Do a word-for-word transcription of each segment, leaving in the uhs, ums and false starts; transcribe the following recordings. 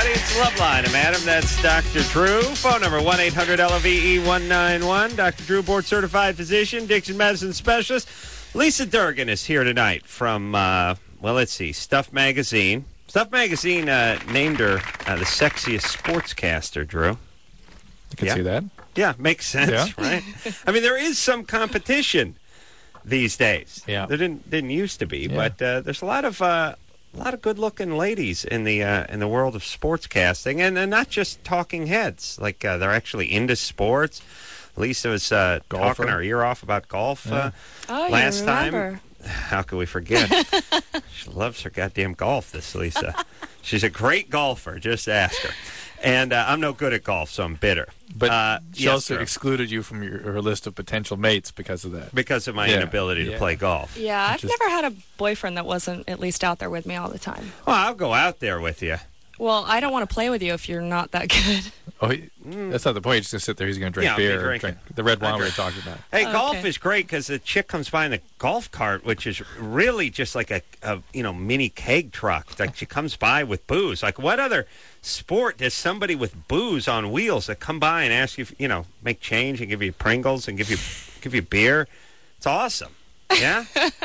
everybody. It's Loveline. I'm Adam. That's Doctor Drew. Phone number one eight hundred L O V E one nine one. Doctor Drew, board-certified physician, Dixon medicine specialist. Lisa Durgan is here tonight from, uh, well, let's see, Stuff Magazine. Stuff Magazine uh, named her uh, the sexiest sportscaster, Drew. You can yeah. see that. Yeah, makes sense, Yeah. right? I mean, there is some competition these days. Yeah. There didn't didn't used to be, Yeah. but uh, there's a lot of uh, a lot of good-looking ladies in the uh, in the world of sportscasting, and, and not just talking heads. Like uh, they're actually into sports. Lisa was uh, talking her ear off about golf Yeah. uh, Oh, you last remember. time. How could we forget? She loves her goddamn golf, this Lisa. She's a great golfer. Just ask her. And uh, I'm no good at golf, so I'm bitter. But uh, she yes, also sir. excluded you from your, her list of potential mates because of that. because of my Yeah. inability to Yeah. play golf. Yeah, I've Just- never had a boyfriend that wasn't at least out there with me all the time. Well, I'll go out there with you. Well, I don't want to play with you if you're not that good. Oh, he, that's not the point. He's just going to sit there. He's going to drink Yeah, I'll be beer. drinking. Drink the red wine I we were drink. talking about. Hey, Okay. golf is great because the chick comes by in the golf cart, which is really just like a, a you know mini keg truck. Like she comes by with booze. Like what other sport does somebody with booze on wheels that come by and ask you, you know, make change and give you Pringles and give you give you beer? It's awesome. Yeah.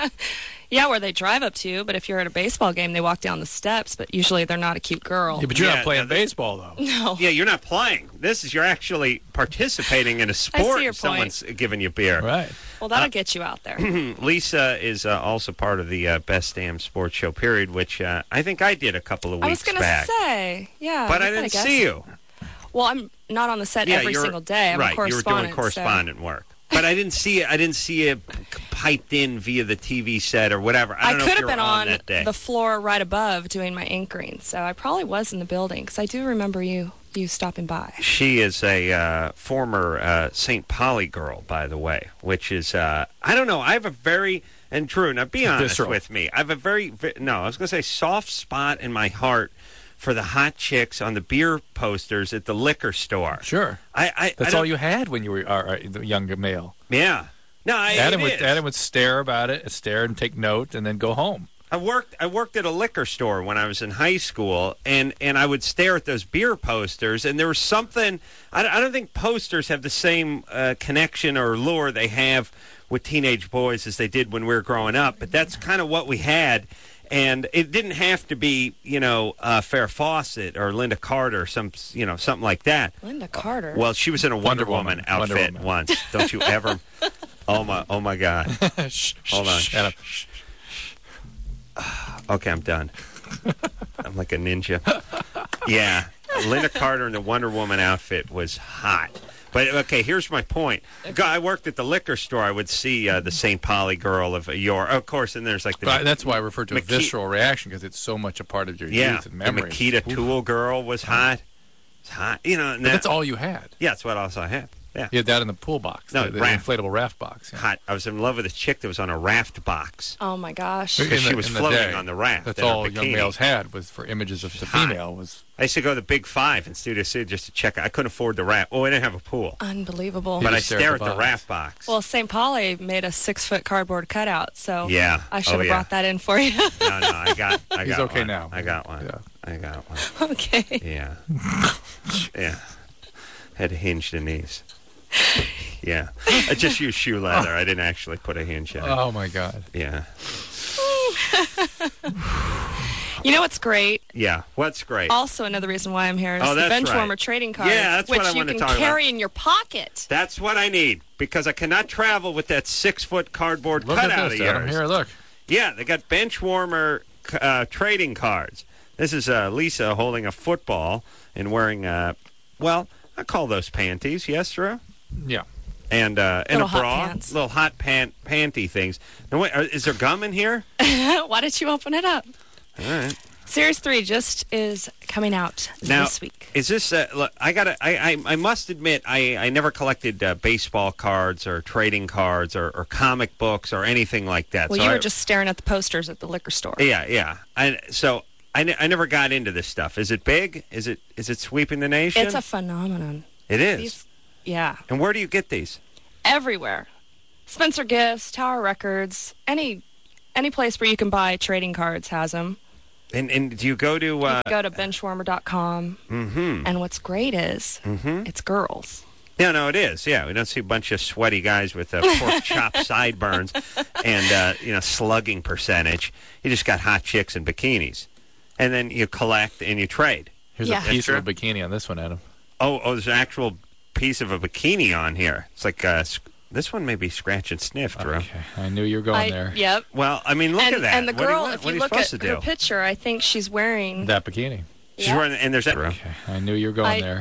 Yeah, where they drive up to you, but if you're at a baseball game, they walk down the steps, but usually they're not a cute girl. Yeah, but you're Yeah, not playing no, this- baseball, though. No. Yeah, you're not playing. This is you're actually participating in a sport. your if someone's giving you beer. Right. Well, that'll Uh, get you out there. Lisa is uh, also part of the uh, Best Damn Sports Show period, which uh, I think I did a couple of weeks I was going to back. say, yeah. but I that's didn't what see guess. you. Well, I'm not on the set Yeah, every you're- single day. I'm right, a correspondent. you were doing correspondent work. But I didn't see it. I didn't see it piped in via the T V set or whatever. I I don't know could if have you were been on, on that day. the floor right above doing my anchoring, so I probably was in the building because I do remember you you stopping by. She is a uh, former uh, Saint Pauli girl, by the way, which is, uh, I don't know, I have a very, and Drew, now be honest Visceral. with me, I have a very, vi- no, I was going to say soft spot in my heart for the hot chicks on the beer posters at the liquor store. Sure. I, I, That's I all don't- you had when you were uh, uh, the younger male. Yeah. No, I, Adam it would is. Adam would stare about it, stare and take note, and then go home. I worked. I worked at a liquor store when I was in high school, and, and I would stare at those beer posters, and there was something. I, don't- I don't think posters have the same uh, connection or lure they have with teenage boys as they did when we were growing up. But that's kind of what we had, and it didn't have to be, you know, uh, Farrah Fawcett or Linda Carter, or some, you know, something like that. Linda Carter. Well, she was in a Wonder, Wonder Woman, Woman. Wonder outfit Woman. once. Don't you ever? Oh my! Oh my God! Shh, Hold on. shh, Adam. Okay, I'm done. I'm like a ninja. Yeah, Linda Carter in the Wonder Woman outfit was hot. But, okay, here's my point. Go- I worked at the liquor store. I would see uh, the Saint Pauli girl of your, of course, and there's like the, But that's why I refer to a McKe- visceral reaction, because it's so much a part of your yeah, youth and the memories. Makita Oof. Tool girl was hot. It's hot. You know, and But that- that's all you had. yeah, that's what else I had. Yeah. You had that in the pool box, No, the, the raft. inflatable raft box. Yeah. Hot. I was in love with a chick that was on a raft box. Oh my gosh. Because In she the- was in the floating day, on the raft That's in her all young bikini. males had was for images of the hot. female. Was I used to go to the Big Five in Studio City just to check. I couldn't afford the raft. Oh, I didn't have a pool. Unbelievable. But I just stare stare at at the the box. raft box. Well, Saint Pauli made a six-foot cardboard cutout, so Yeah. I should Oh, have yeah. brought that in for you. No, no, I got, I He's got okay one. now. I got one. Yeah. I got one. Okay. Yeah. Yeah. Had hinged knees. Yeah. I just used shoe leather. I didn't actually put a hinge in it. oh my god! Yeah. You know what's great? Yeah. What's great? Also, another reason why I'm here is Oh, the that's bench right. warmer trading cards, Yeah, that's which what I you wanted to can talk carry about. in your pocket. That's what I need because I cannot travel with that six-foot cardboard Look cutout at of this, yours. Adam. Here, look. Yeah, they got bench warmer uh, trading cards. This is uh, Lisa holding a football and wearing, uh, well, I call those panties. Yes, Drew? Yeah. And uh, and a Little hot bra, pants. little hot pant panty things. Now, wait, are, is there gum in here? Why did you open it up? All right. Series three just is coming out Now, this week. is this? Uh, look, I gotta. I, I I must admit, I I never collected uh, baseball cards or trading cards or, or comic books or anything like that. Well, so you were I- just staring at the posters at the liquor store. Yeah, yeah. I, so I, ne- I never got into this stuff. Is it big? Is it is it sweeping the nation? It's a phenomenon. It is. These, yeah, And where do you get these? everywhere. Spencer Gifts, Tower Records, any any place where you can buy trading cards has them. And and do you go to? Uh, You go to benchwarmer dot com, mm-hmm. and what's great is Mm-hmm. it's girls. Yeah, no, it is. Yeah, we don't see a bunch of sweaty guys with uh, pork chop sideburns and uh, you know slugging percentage. You just got hot chicks in bikinis, and then you collect and you trade. Here's Yeah. a piece That's of a bikini on this one, Adam. Oh, oh, there's an actual piece of a bikini on here. It's like uh, sc- this one may be scratch and sniff, Drew. Okay, I knew you were going I, there. Yep. Well, I mean, look and, at that. and the What do you girl, want- if what are you you look supposed at to her do? picture, I think she's wearing. That bikini. She's Yeah. wearing, and there's that. Okay, I knew you were going I- there.